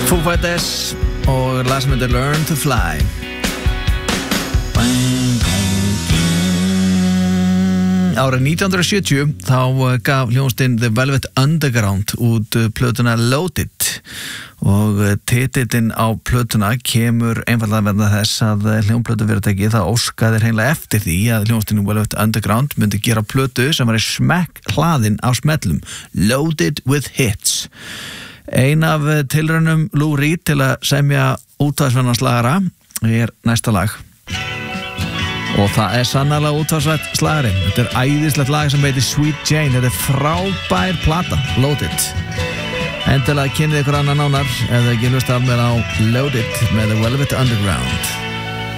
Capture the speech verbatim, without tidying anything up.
Foo Fighters og lag sem heitir Learn to Fly. Árið nítján hundruð sjötíu þá gaf hljómsveitin The Velvet Underground út plötuna Loaded og titillinn á plötuna kemur einfaldlega vegna þess að hljómplötufyrirtæki það óskaði hreinlega eftir því að hljómsveitin Velvet Underground myndi gera plötu sem var í smekk hlaðin á smellum, Loaded with Hits. Ein af tilraunum Lou Reed til að semja útvarpsslagara er næsta lag. Og það er sannarlega útvarpsvætt slagari. Þetta er æðislegt lag sem heitir Sweet Jane. Þetta er frábær plata, Loaded. Endilega kynnið ykkur annan nánar ef þið ekki hlusta af mér á Loaded með The Velvet Underground.